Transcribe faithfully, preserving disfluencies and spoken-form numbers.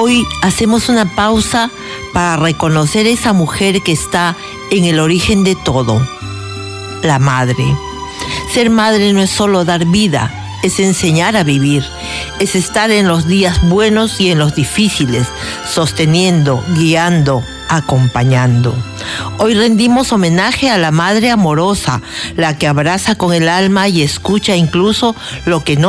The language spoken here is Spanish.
Hoy hacemos una pausa para reconocer esa mujer que está en el origen de todo, la madre. Ser madre no es solo dar vida, es enseñar a vivir, es estar en los días buenos y en los difíciles, sosteniendo, guiando, acompañando. Hoy rendimos homenaje a la madre amorosa, la que abraza con el alma y escucha incluso lo que no